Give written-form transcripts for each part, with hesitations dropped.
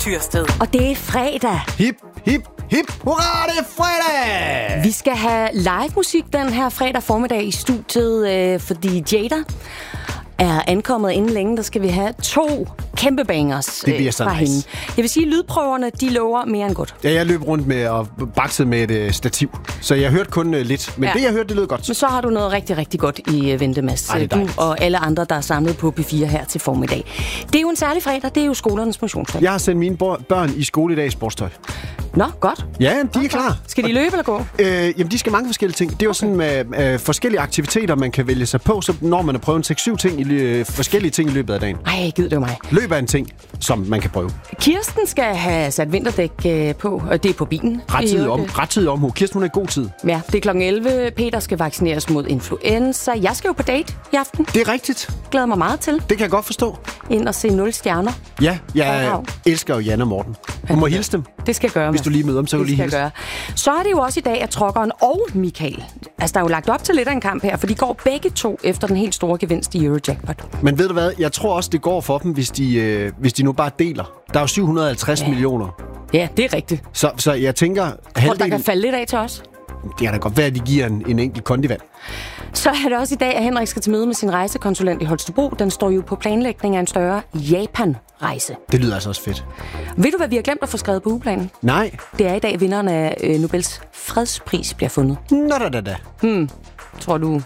Tyrsted. Og det er fredag. Hip, hip, hip, hurra, det er fredag! Vi skal have live musik den her fredag formiddag i studiet, fordi Jada er ankommet inden længe. Der skal vi have 2 kæmpe bangers fra hende. Jeg vil sige, at lydprøverne, de lover mere end godt. Ja, jeg løb rundt med og baksede med et stativ, så jeg hørte kun lidt. Men det, jeg hørte, det lød godt. Men så har du noget rigtig, rigtig godt i vente, Mads. Du og alle andre, der er samlet på P4 her til formiddag. Det er jo en særlig fredag. Det er jo skolernes motionsdag. Jeg har sendt mine børn i skole i dag i sportstøj. Nå, godt. Ja, de er klar. Skal de løbe eller gå? Jamen, de skal mange forskellige ting. Det er jo sådan med forskellige aktiviteter, man kan vælge sig på, så når man har prøvet 6-7 ting forskellige ting i løbet af dagen. Ej, gid det mig. Løb er en ting, som man kan prøve. Kirsten skal have sat vinterdæk på, og det er på bilen. Rettidig omhu. Kirsten, hun er i god tid. Ja, det er klokken 11. Peter skal vaccineres mod influenza. Jeg skal jo på date i aften. Det er rigtigt. Glæder mig meget til. Det kan jeg godt forstå. Ind og se 0 stjerner. Ja, jeg elsker jo Jan og Morten. Du må hilse dem. Det skal jeg gøre. Hvis du lige møder dem, så kan du lige hilse. Så er det jo også i dag, at Trokkeren og Michael, altså der er jo lagt op til lidt af en kamp her, for de går begge 2 efter den helt store gevinst i Eurojackpot. Men ved du hvad? Jeg tror også, det går for dem, hvis de nu bare deler. Der er jo 750 millioner. Ja, det er rigtigt. Så jeg tænker... Tror der kan falde lidt af til os? Det kan da godt være, at de giver en enkelt kondivand. Så er det også i dag, at Henrik skal til møde med sin rejsekonsulent i Holstebro. Den står jo på planlægning af en større Japan-rejse. Det lyder altså også fedt. Ved du, hvad vi har glemt at få skrevet på ugeplanen? Nej. Det er i dag, vinderen af Nobels fredspris bliver fundet. Nå da. Tror du...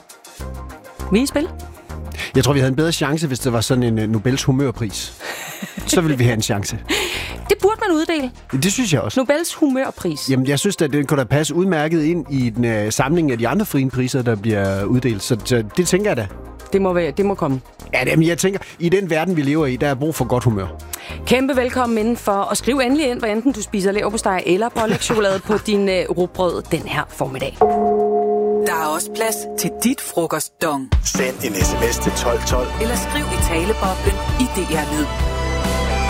Vi spil? Jeg tror, vi havde en bedre chance, hvis det var sådan en Nobels humørpris. Så ville vi have en chance. Det burde man uddele. Det synes jeg også. Nobels humørpris. Jamen, jeg synes, at den kunne da passe udmærket ind i den samling af de andre frie priser, der bliver uddelt. Så det tænker jeg da. Det må komme. Ja, men jeg tænker, i den verden, vi lever i, der er brug for godt humør. Kæmpe velkommen indenfor, og skriv endelig ind, hvad enten du spiser leverpostej eller pålægschokolade på din rugbrød den her formiddag. Der er også plads til dit frokostdong. Send en sms til 1212. Eller skriv i taleboblen i DR Lyd.